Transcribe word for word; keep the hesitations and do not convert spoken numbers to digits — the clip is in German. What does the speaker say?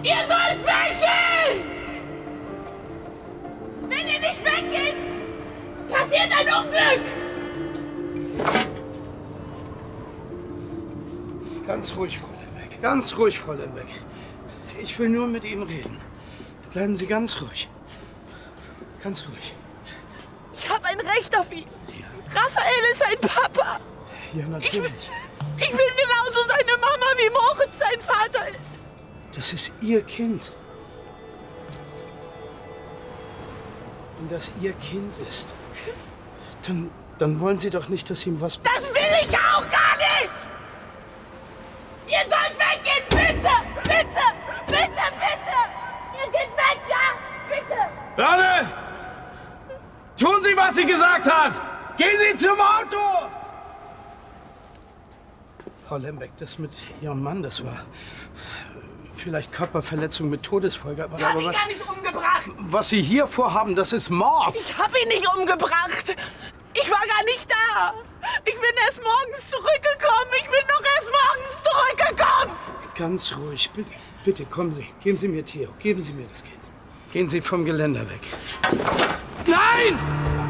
Ihr sollt weggehen! Wenn ihr nicht weggeht, passiert ein Unglück! Ganz ruhig, Frau Lembeck. Ganz ruhig, Frau Lembeck. Ich will nur mit Ihnen reden. Bleiben Sie ganz ruhig. Ganz ruhig. Ich habe ein Recht auf ihn. Ja. Raphael ist ein Papa. Ja, natürlich. Ich, ich will genauso seine Mama, wie Moritz sein Vater ist. Das ist Ihr Kind. Wenn das Ihr Kind ist, dann, dann wollen Sie doch nicht, dass ihm was... Das will ich auch gar nicht! Ihr sollt weggehen, bitte! Bitte! Bitte, bitte! Ihr geht weg, ja? Bitte! Börne! Tun Sie, was sie gesagt hat! Gehen Sie zum Auto! Frau Lembeck, das mit Ihrem Mann, das war vielleicht Körperverletzung mit Todesfolge, aber... Ich habe aber ihn was, gar nicht umgebracht! was Sie hier vorhaben, das ist Mord! Ich habe ihn nicht umgebracht! Ich war gar nicht da! Ich bin erst morgens zurückgekommen! Ich bin doch erst morgens zurückgekommen! Ganz ruhig, bitte, bitte, kommen Sie. Geben Sie mir Theo, geben Sie mir das Kind. Gehen Sie vom Geländer weg. Nein!